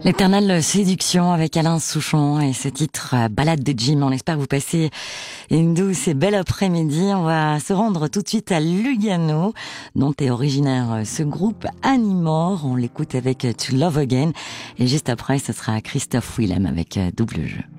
L'éternelle séduction avec Alain Souchon et ce titre Balade de Jim. On espère que vous passez une douce et belle après-midi. On va se rendre tout de suite à Lugano, dont est originaire ce groupe Anymore. On l'écoute avec To Love Again et juste après ce sera Christophe Willem avec Double Jeu.